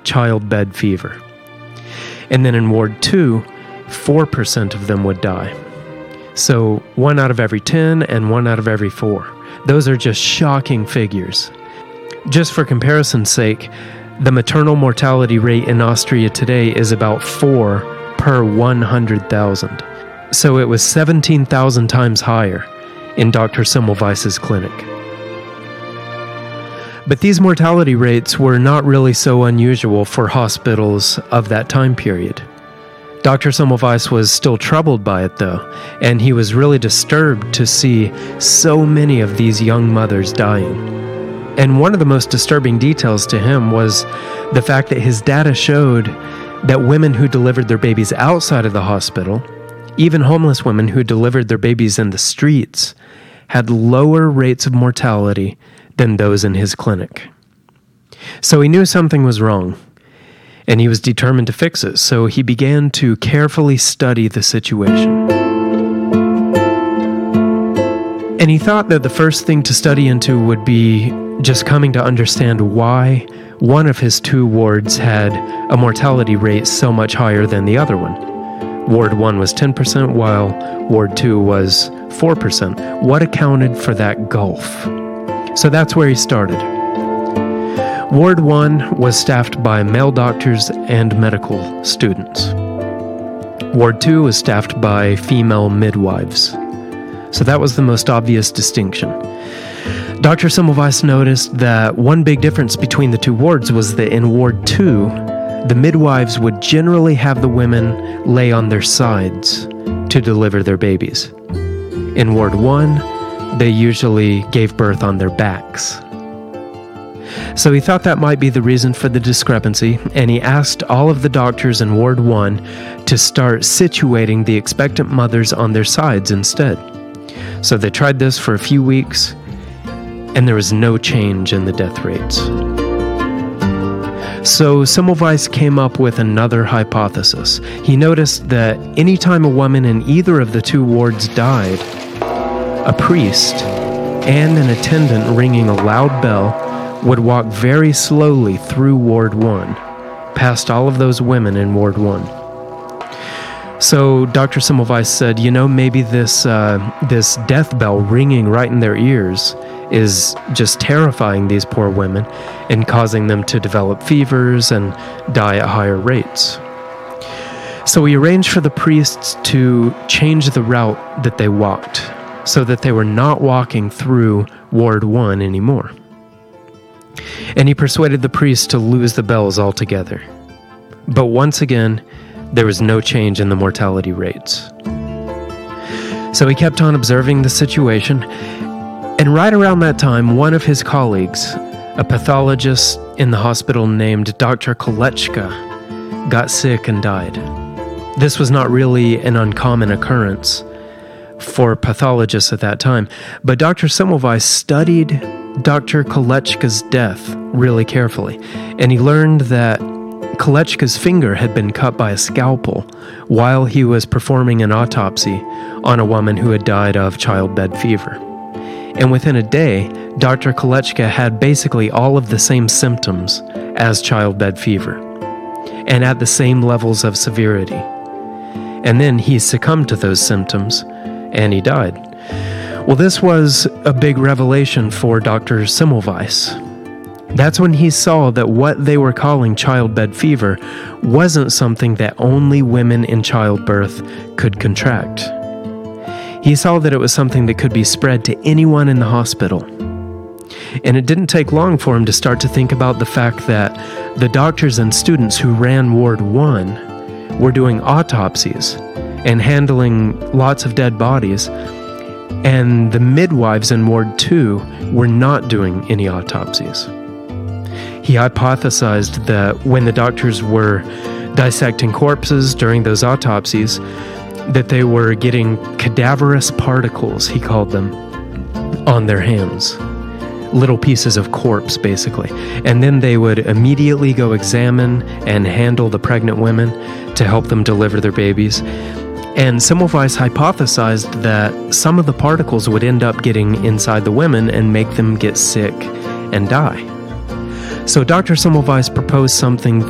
childbed fever. And then in Ward 2, 4% of them would die. So 1 out of every 10 and 1 out of every 4. Those are just shocking figures. Just for comparison's sake, the maternal mortality rate in Austria today is about 4 per 100,000. So it was 17,000 times higher in Dr. Semmelweis's clinic. But these mortality rates were not really so unusual for hospitals of that time period. Dr. Semmelweis was still troubled by it, though, and he was really disturbed to see so many of these young mothers dying. And one of the most disturbing details to him was the fact that his data showed that women who delivered their babies outside of the hospital, even homeless women who delivered their babies in the streets, had lower rates of mortality than those in his clinic. So he knew something was wrong, and he was determined to fix it, so he began to carefully study the situation. And he thought that the first thing to study into would be just coming to understand why one of his 2 wards had a mortality rate so much higher than the other one. Ward 1 was 10%, while Ward 2 was 4%. What accounted for that gulf? So that's where he started. Ward 1 was staffed by male doctors and medical students. Ward 2 was staffed by female midwives. So that was the most obvious distinction. Dr. Semmelweis noticed that one big difference between the 2 wards was that in Ward 2, the midwives would generally have the women lay on their sides to deliver their babies. In Ward 1, they usually gave birth on their backs. So he thought that might be the reason for the discrepancy, and he asked all of the doctors in Ward 1 to start situating the expectant mothers on their sides instead. So they tried this for a few weeks, and there was no change in the death rates. So Semmelweis came up with another hypothesis. He noticed that anytime a woman in either of the 2 wards died, a priest and an attendant ringing a loud bell would walk very slowly through Ward 1, past all of those women in Ward 1. So Dr. Semmelweis said, maybe this death bell ringing right in their ears is just terrifying these poor women and causing them to develop fevers and die at higher rates. So he arranged for the priests to change the route that they walked so that they were not walking through Ward 1 anymore. And he persuaded the priests to lose the bells altogether. But once again, there was no change in the mortality rates. So he kept on observing the situation, and right around that time, one of his colleagues, a pathologist in the hospital named Dr. Kolechka, got sick and died. This was not really an uncommon occurrence for pathologists at that time, but Dr. Semmelweis studied Dr. Kolechka's death really carefully, and he learned that Kolechka's finger had been cut by a scalpel while he was performing an autopsy on a woman who had died of childbed fever. And within a day, Dr. Kolechka had basically all of the same symptoms as childbed fever, and at the same levels of severity. And then he succumbed to those symptoms, and he died. Well, this was a big revelation for Dr. Semmelweis. That's when he saw that what they were calling childbed fever wasn't something that only women in childbirth could contract. He saw that it was something that could be spread to anyone in the hospital. And it didn't take long for him to start to think about the fact that the doctors and students who ran Ward 1 were doing autopsies and handling lots of dead bodies, and the midwives in Ward 2 were not doing any autopsies. He hypothesized that when the doctors were dissecting corpses during those autopsies, that they were getting cadaverous particles, he called them, on their hands. Little pieces of corpse, basically. And then they would immediately go examine and handle the pregnant women to help them deliver their babies. And Semmelweis hypothesized that some of the particles would end up getting inside the women and make them get sick and die. So Dr. Semmelweis proposed something